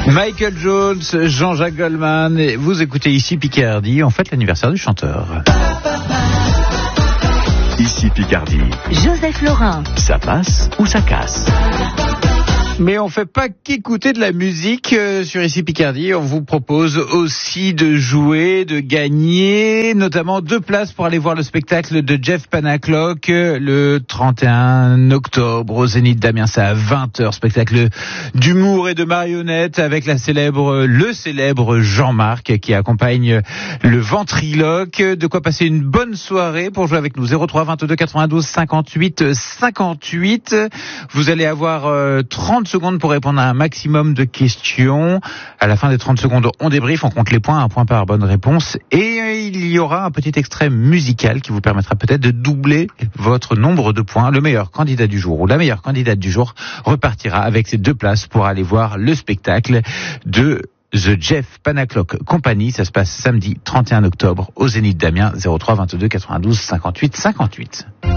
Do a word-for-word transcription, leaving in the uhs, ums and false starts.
Michael Jones, Jean-Jacques Goldman, et vous écoutez ici Picardie, on fête l'anniversaire du chanteur. Ici Picardie. Joseph Laurin. Ça passe ou ça casse? Mais on fait pas qu'écouter de la musique euh, sur Ici Picardie, on vous propose aussi de jouer, de gagner, notamment deux places pour aller voir le spectacle de Jeff Panaclock euh, le trente et un octobre au Zénith d'Amiens, c'est à vingt heures, spectacle d'humour et de marionnettes avec la célèbre, le célèbre Jean-Marc qui accompagne le ventriloque. De quoi passer une bonne soirée. Pour jouer avec nous, zéro trois vingt-deux quatre-vingt-douze cinquante-huit cinquante-huit. Vous allez avoir euh, trente secondes pour répondre à un maximum de questions. À la fin des trente secondes, on débrief, on compte les points, un point par bonne réponse. Et il y aura un petit extrait musical qui vous permettra peut-être de doubler votre nombre de points. Le meilleur candidat du jour ou la meilleure candidate du jour repartira avec ces deux places pour aller voir le spectacle de The Jeff Panaclock Company. Ça se passe samedi trente et un octobre au Zénith d'Amiens, zéro trois vingt-deux quatre-vingt-douze cinquante-huit cinquante-huit.